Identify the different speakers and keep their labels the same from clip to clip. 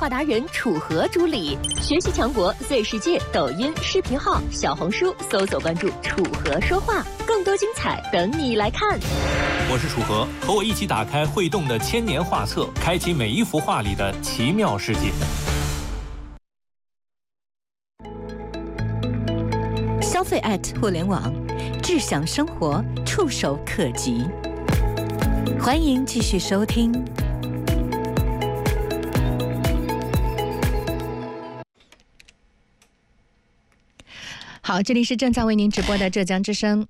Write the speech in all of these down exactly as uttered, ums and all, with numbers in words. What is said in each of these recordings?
Speaker 1: 话达人楚河主理，学习强国 Z 世界抖音视频号、小红书搜索关注楚河说话，更多精彩等你来看。
Speaker 2: 我是楚河，和我一起打开会动的千年画册，开启每一幅画里的奇妙世界。
Speaker 3: 消费 at 互联网，智享生活，触手可及。欢迎继续收听。好，这里是正在为您直播的浙江之声。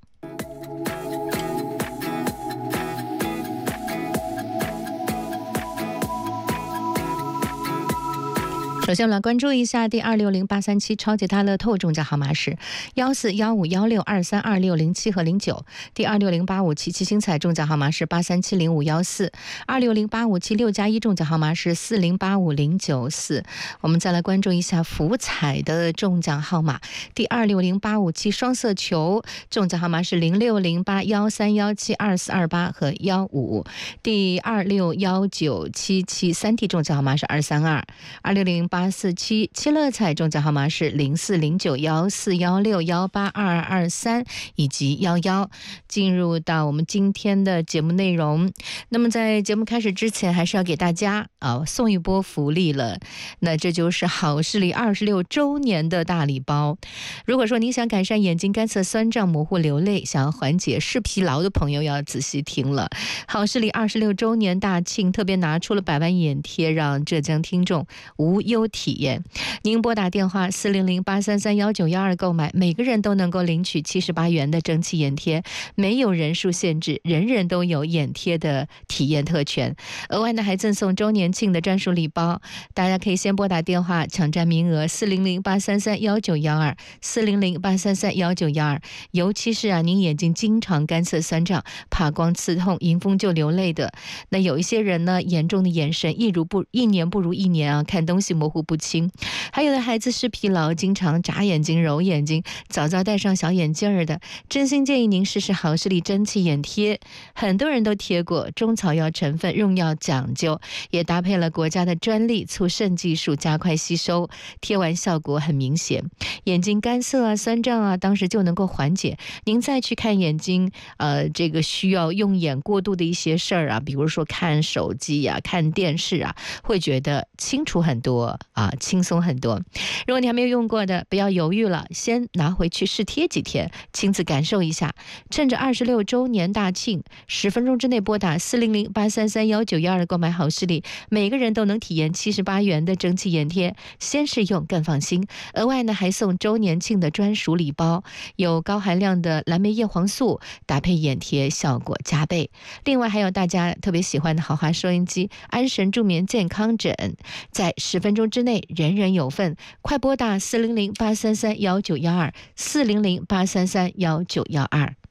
Speaker 3: 首先，我们来关注一下第二六零八三七超级大乐透中奖号码是幺四幺五幺六二三二六零七和零九。第二六零八五七七星彩中奖号码是八三七零五幺四。二六零八五七六加一中奖号码是四零八五零九四。我们再来关注一下福彩的中奖号码。第二六零八五七双色球中奖号码是零六零八幺三幺七二四二八和幺五。第二六幺九七七三 T 中奖号码是二三二。二六零八四七七乐彩中奖号码是零四零九幺四幺六幺八二二二三以及幺幺。进入到我们今天的节目内容，那么在节目开始之前，还是要给大家啊送一波福利了。那这就是好视力二十六周年的大礼包。如果说您想改善眼睛干涩、酸胀、模糊、流泪，想要缓解视疲劳的朋友，要仔细听了。好视力二十六周年大庆，特别拿出了百万眼贴，让浙江听众无忧体验。您拨打电话四零零八三三幺九幺二购买，每个人都能够领取七十八元的蒸汽眼贴，没有人数限制，人人都有眼贴的体验特权。额外呢还赠送周年庆的专属礼包，大家可以先拨打电话抢占名额四零零八三三幺九幺二 四零零八三三幺九幺二。尤其是啊您眼睛经常干涩酸胀、怕光刺痛、迎风就流泪的，那有一些人呢严重的眼神一如不一年不如一年啊，看东西模糊不清，还有的孩子是疲劳，经常眨眼睛、揉眼睛，早早戴上小眼镜儿的，真心建议您试试好视力蒸汽眼贴。很多人都贴过，中草药成分，用药讲究，也搭配了国家的专利促渗技术，加快吸收，贴完效果很明显。眼睛干涩啊、酸胀啊，当时就能够缓解。您再去看眼睛，呃，这个需要用眼过度的一些事儿啊，比如说看手机啊、看电视啊，会觉得清楚很多啊，轻松很多。如果你还没有用过的，不要犹豫了，先拿回去试贴几天，亲自感受一下。趁着二十六周年大庆，十分钟之内拨打四零零八三三幺九幺二购买好视力，每个人都能体验七十八元的蒸汽眼贴，先试用更放心。额外呢还送周年庆的专属礼包，有高含量的蓝莓叶黄素，搭配眼贴效果加倍。另外还有大家特别喜欢的豪华收音机安神助眠健康枕，在十分钟之内人人有份，快拨打四零零八三三幺九幺二 四零零八三三幺九幺二。